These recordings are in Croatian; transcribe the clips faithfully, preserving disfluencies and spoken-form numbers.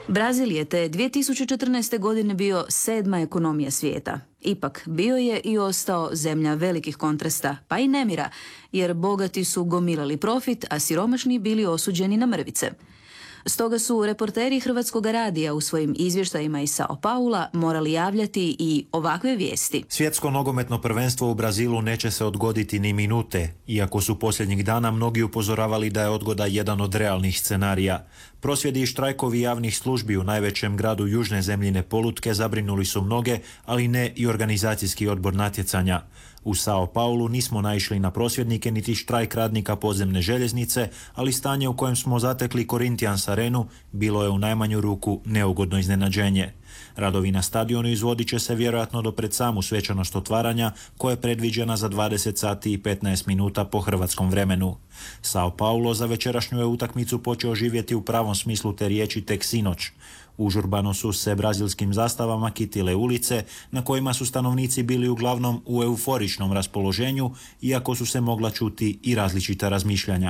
Brazil je te dvije tisuće četrnaeste. godine bio sedma ekonomija svijeta. Ipak bio je i ostao zemlja velikih kontrasta, pa i nemira, jer bogati su gomilali profit, a siromašni bili osuđeni na mrvice. Stoga su reporteri Hrvatskog radija u svojim izvještajima iz Sao Paula morali javljati i ovakve vijesti. Svjetsko nogometno prvenstvo u Brazilu neće se odgoditi ni minute, iako su posljednjih dana mnogi upozoravali da je odgoda jedan od realnih scenarija. Prosvjedi i štrajkovi javnih službi u najvećem gradu južne zemljine polutke zabrinuli su mnoge, ali ne i organizacijski odbor natjecanja. U Sao Paulu nismo naišli na prosvjednike niti štrajk radnika podzemne željeznice, ali stanje u kojem smo zatekli Corinthians arenu bilo je u najmanju ruku neugodno iznenađenje. Radovi na stadionu izvodit će se vjerojatno do pred samu svečanost otvaranja, koja je predviđena za dvadeset sati i petnaest minuta po hrvatskom vremenu. Sao Paulo za večerašnju je utakmicu počeo živjeti u pravom smislu te riječi tek sinoć. Užurbano su se brazilskim zastavama kitile ulice, na kojima su stanovnici bili uglavnom u euforičnom raspoloženju, iako su se mogla čuti i različita razmišljanja.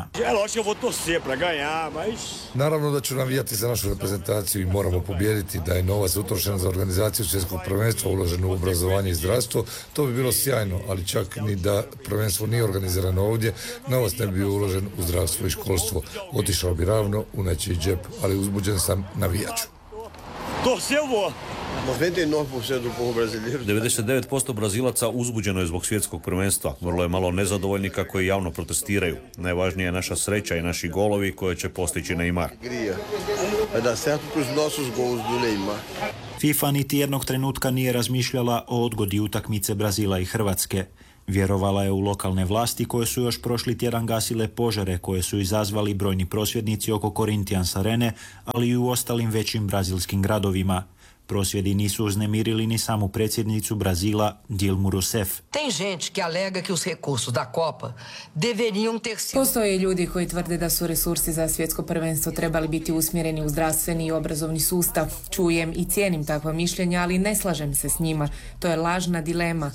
Naravno da ću navijati za našu reprezentaciju i moramo pobijediti. Da je novac utrošen za organizaciju svjetskog prvenstva uložen u obrazovanje i zdravstvo, to bi bilo sjajno, ali čak ni da prvenstvo nije organizirano ovdje, novac ne bi bio uložen u zdravstvo i školstvo. Otišao bi ravno u nečiji džep, ali uzbuđen sam, navijaću. devedeset devet posto Brazilaca uzbuđeno je zbog svjetskog prvenstva. Vrlo je malo nezadovoljnika koji javno protestiraju. Najvažnija je naša sreća i naši golovi koje će postići Neymar. FIFA niti jednog trenutka nije razmišljala o odgodi utakmice Brazila i Hrvatske. Vjerovala je u lokalne vlasti koje su još prošli tjedan gasile požare koje su izazvali brojni prosvjednici oko Corinthians arene, ali i u ostalim većim brazilskim gradovima. Prosvjedi nisu uznemirili ni samu predsjednicu Brazila, Dilmu Rousseff. Postoje ljudi koji tvrde da su resursi za svjetsko prvenstvo trebali biti usmjereni u zdravstveni i obrazovni sustav. Čujem i cijenim takva mišljenja, ali ne slažem se s njima. To je lažna dilema.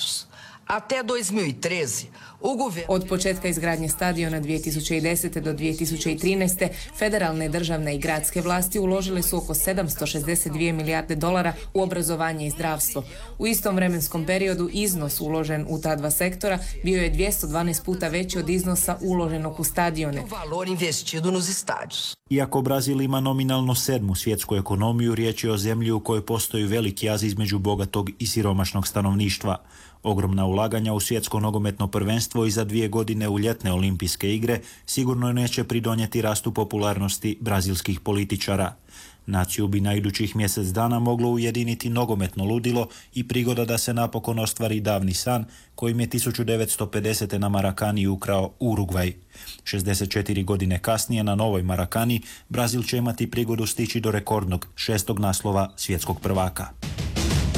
Od početka izgradnje stadiona dvije tisuće desete. do dvije tisuće trinaeste. federalne, državne i gradske vlasti uložile su oko sedamsto šezdeset dvije milijarde dolara u obrazovanje i zdravstvo. U istom vremenskom periodu iznos uložen u ta dva sektora bio je dvjesto dvanaest puta veći od iznosa uloženog u stadione. Iako Brazil ima nominalno sedmu svjetsku ekonomiju, riječ je o zemlji u kojoj postoji veliki jaz između bogatog i siromašnog stanovništva. Ogromna ulaganja u svjetsko nogometno prvenstvo i za dvije godine u ljetne olimpijske igre sigurno neće pridonijeti rastu popularnosti brazilskih političara. Naciju bi na idućih mjesec dana moglo ujediniti nogometno ludilo i prigoda da se napokon ostvari davni san kojim je tisuću devetsto pedesete. na Marakani ukrao Urugvaj. šezdeset četiri godine kasnije na novoj Marakani Brazil će imati prigodu stići do rekordnog šestog naslova svjetskog prvaka.